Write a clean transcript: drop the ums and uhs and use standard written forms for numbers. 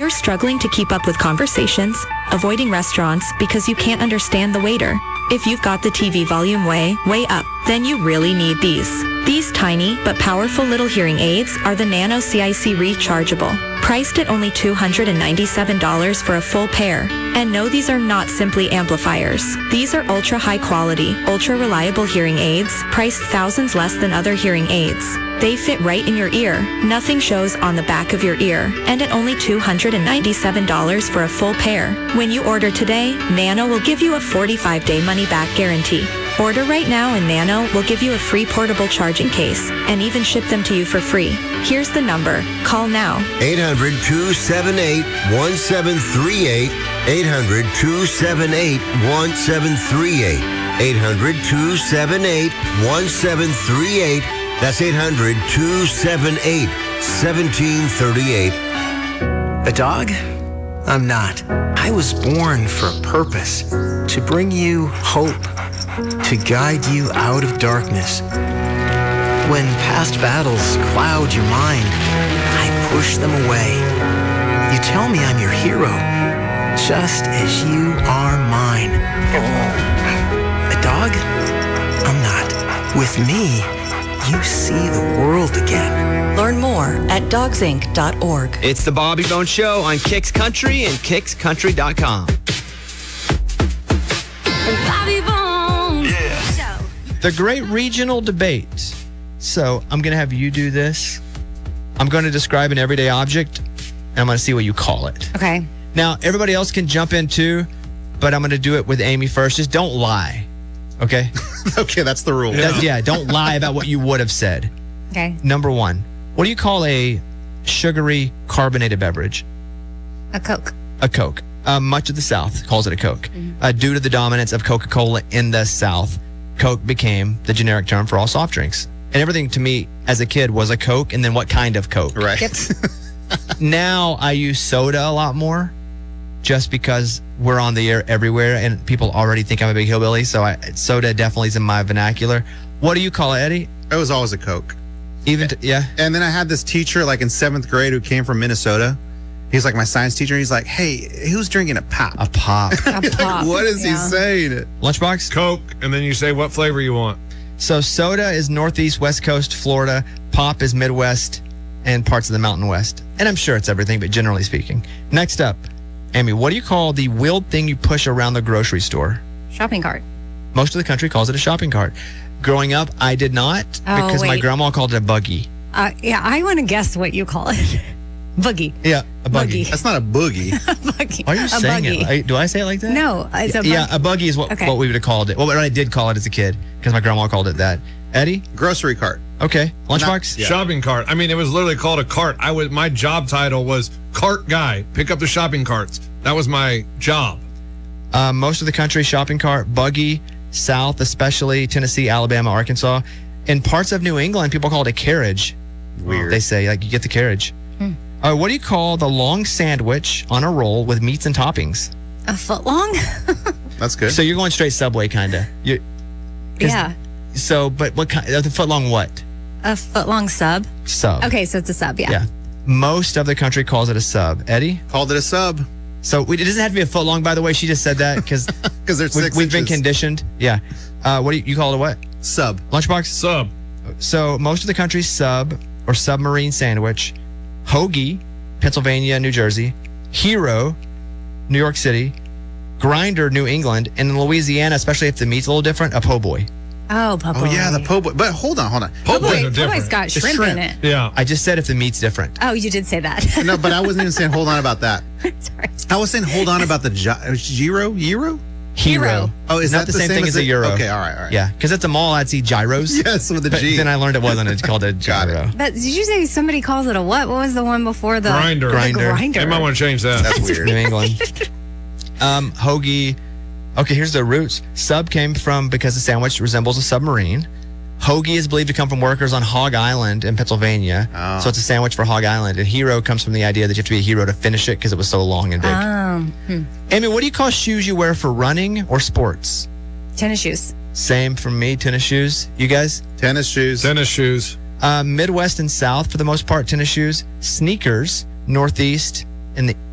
you're struggling to keep up with conversations, avoiding restaurants because you can't understand the waiter, if you've got the TV volume way up, then you really need these. These tiny but powerful little hearing aids are the Nano CIC Rechargeable, priced at only $297 for a full pair. And no, these are not simply amplifiers. These are ultra high quality, ultra reliable hearing aids, priced thousands less than other hearing aids. They fit right in your ear. Nothing shows on the back of your ear. And at only $297 for a full pair. When you order today, Nano will give you a 45-day money-back guarantee. Order right now and Nano will give you a free portable charging case and even ship them to you for free. Here's the number. Call now. 800-278-1738. 800-278-1738. 800-278-1738. That's 800-278-1738. A dog? I'm not. I was born for a purpose. To bring you hope. To guide you out of darkness. When past battles cloud your mind, I push them away. You tell me I'm your hero, just as you are mine. A dog? I'm not. With me, you see the world again. Learn more at dogsinc.org. It's the Bobby Bone Show on Kicks Country and kickscountry.com. Bobby Bone. Yeah. The great regional debate. So I'm going to have you do this. I'm going to describe an everyday object, and I'm going to see what you call it. Okay. Now, everybody else can jump in too, but I'm going to do it with Amy first. Just don't lie. Okay? Okay, that's the rule. Yeah, don't lie about what you would have said. Okay. Number one, what do you call a sugary carbonated beverage? A Coke. A Coke. Much of the South calls it a Coke. Due to the dominance of Coca-Cola in the South, Coke became the generic term for all soft drinks. And everything to me as a kid was a Coke, and then what kind of Coke? Right. Yep. Now I use soda a lot more just because we're on the air everywhere and people already think I'm a big hillbilly. So soda definitely is in my vernacular. What do you call it, Eddie? It was always a Coke. Yeah. And then I had this teacher like in 7th grade who came from Minnesota. He's like my science teacher. He's like, hey, who's drinking a pop? A pop. A pop. What is he saying? Lunchbox? Coke, and then you say what flavor you want. So soda is Northeast, West Coast, Florida. Pop is Midwest and parts of the Mountain West. And I'm sure it's everything, but generally speaking. Next up, Amy, what do you call the wheeled thing you push around the grocery store? Shopping cart. Most of the country calls it a shopping cart. Growing up, I did not because my grandma called it a buggy. Yeah, I want to guess what you call it. Buggy. Yeah, a buggy. That's not a boogie. A buggy. Why are you saying buggy. it? Do I say it like that? No, it's a buggy. Yeah, a buggy is what we would have called it. Well, what I did call it as a kid because my grandma called it that. Eddie? Grocery cart. Okay. Lunchbox? Shopping cart. I mean, it was literally called a cart. My job title was cart guy. Pick up the shopping carts. That was my job. Most of the country, shopping cart, buggy, South, especially Tennessee, Alabama, Arkansas. In parts of New England, people call it a carriage. Weird. They say, like, you get the carriage. What do you call the long sandwich on a roll with meats and toppings? A foot long? That's good. So you're going straight Subway, kind of. Yeah. So, but what kind? The foot long what? A foot long sub? Sub. Okay, so it's a sub, yeah. Yeah. Most of the country calls it a sub. Eddie? Called it a sub. So it doesn't have to be a foot long, by the way. She just said that because we've been conditioned. Yeah. What do you call it? A what? Sub. Lunchbox? Sub. So most of the country's sub or submarine sandwich. Hoagie, Pennsylvania, New Jersey. Hero, New York City. Grinder, New England. And in Louisiana, especially if the meat's a little different, a po' boy. Oh, po' boy. Oh, yeah, the po' boy. But hold on. Po' boys are Po' boy's different. got shrimp in it. Yeah. I just said if the meat's different. Oh, you did say that. No, but I wasn't even saying hold on about that. Sorry. I was saying hold on about the gyro? Hero. Oh, is not that the same thing as a euro? Okay, all right. Yeah, because at the mall, I'd see gyros. Yes, with a But G. then I learned it wasn't. It's called a gyro. Did you say somebody calls it a what? What was the one before the Grinder. The Grinder. grinder. They might want to change that. That's weird. New England. Hoagie. Okay, here's the roots. Sub came from because the sandwich resembles a submarine. Hoagie is believed to come from workers on Hog Island in Pennsylvania. Oh. So it's a sandwich for Hog Island. And hero comes from the idea that you have to be a hero to finish it because it was so long and big. Amy, what do you call shoes you wear for running or sports? Tennis shoes. Same for me, tennis shoes. You guys? Tennis shoes. Tennis shoes. Midwest and South, for the most part, tennis shoes. Sneakers, Northeast, and the